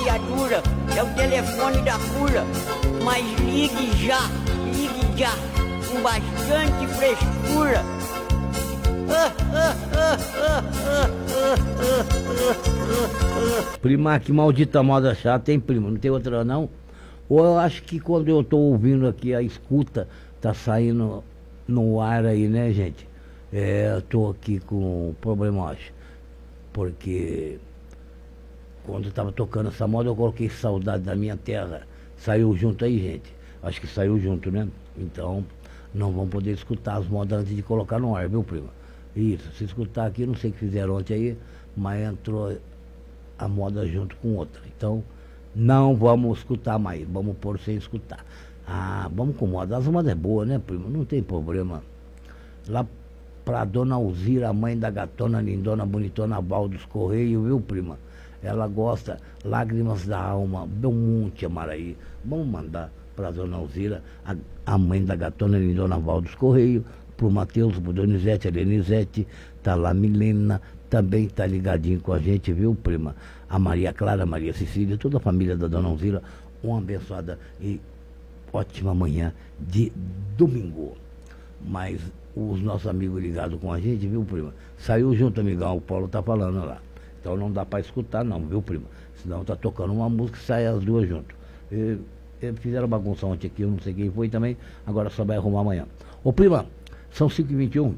meia-dura, é o telefone da cura. Mas ligue já, com bastante frescura. Prima, que maldita moda chata, hein, prima? Não tem outra não? Ou eu acho que quando eu tô ouvindo aqui a escuta, tá saindo no ar aí, né, gente? Eu tô aqui com um problema, eu acho. Porque quando eu tava tocando essa moda, eu coloquei Saudade da Minha Terra. Saiu junto aí, gente? Acho que saiu junto, né? Então, não vão poder escutar as modas antes de colocar no ar, viu, prima? Isso, se escutar aqui, não sei o que fizeram ontem aí, mas entrou a moda junto com outra. Então, não vamos escutar mais, vamos pôr sem escutar. Ah, vamos com moda. As modas é boa, né, prima? Não tem problema. Lá pra Dona Alzira, a mãe da gatona lindona, bonitona, Valdos Correio, viu, prima? Ela gosta, Lágrimas da Alma, Belmonte, Amaraí. Vamos mandar pra Dona Alzira, a mãe da gatona lindona, Valdos Correio, pro Matheus, pro Donizete, a Lenizete, tá lá Milena, também tá ligadinho com a gente, viu, prima? A Maria Clara, a Maria Cecília, toda a família da Dona Alzira, uma abençoada e ótima manhã de domingo. Mas os nossos amigos ligados com a gente, viu, prima? Saiu junto, amigão, o Paulo tá falando lá. Então não dá pra escutar não, viu, prima? Senão tá tocando uma música e sai as duas juntas. Fizeram bagunça ontem aqui, eu não sei quem foi também, agora só vai arrumar amanhã. Ô, prima, são 5h21,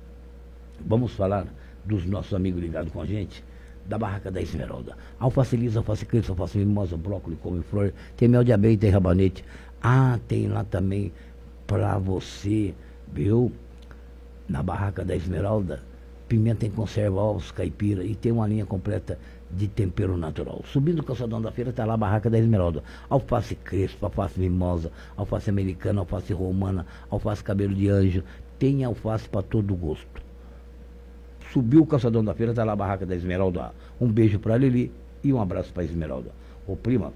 vamos falar dos nossos amigos ligados com a gente, da Barraca da Esmeralda. Alface lisa, alface cresça, alface mimosa, brócolis, couve-flor, tem mel de abelha, tem rabanete. Ah, tem lá também pra você, viu? Na Barraca da Esmeralda, pimenta em conserva, ovos, caipira, e tem uma linha completa de tempero natural. Subindo o calçadão da feira, está lá a Barraca da Esmeralda. Alface crespa, alface mimosa, alface americana, alface romana, alface cabelo de anjo, tem alface para todo gosto. Subiu o calçadão da feira, está lá a Barraca da Esmeralda. Um beijo para Lili e um abraço para Esmeralda. Ô, prima,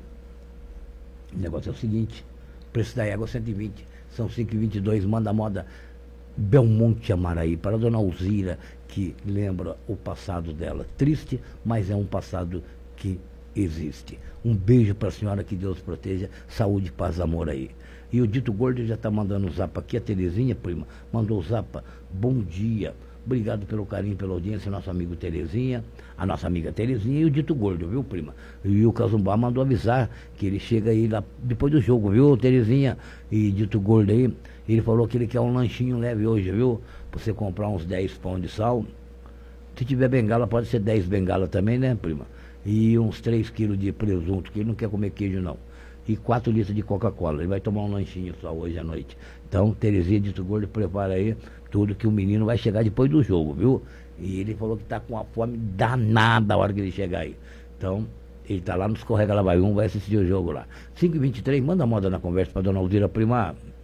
o negócio é o seguinte, preço da água 120, são 5h22, manda a moda Belmonte, Amaraí, para a Dona Alzira, que lembra o passado dela. Triste, mas é um passado que existe. Um beijo para a senhora, que Deus proteja, saúde, paz, amor aí. E o Dito Gordo já está mandando o zap aqui, a Terezinha, prima, mandou o zap. Bom dia, obrigado pelo carinho, pela audiência, nosso amigo Terezinha, a nossa amiga Terezinha e o Dito Gordo, viu, prima? E o Cazumbá mandou avisar que ele chega aí lá depois do jogo, viu, Terezinha e Dito Gordo aí. Ele falou que ele quer um lanchinho leve hoje, viu? Pra você comprar uns 10 pão de sal. Se tiver bengala, pode ser 10 bengala também, né, prima? E uns 3 quilos de presunto, que ele não quer comer queijo, não. E 4 litros de Coca-Cola. Ele vai tomar um lanchinho só hoje à noite. Então, Terezinha Dito Gordo, prepara aí tudo, que o menino vai chegar depois do jogo, viu? E ele falou que tá com uma fome danada a hora que ele chegar aí. Então, ele tá lá no Escorrega Lá Vai Um, vai assistir o jogo lá. 5h23, manda a moda na conversa pra Dona Alzira, prima.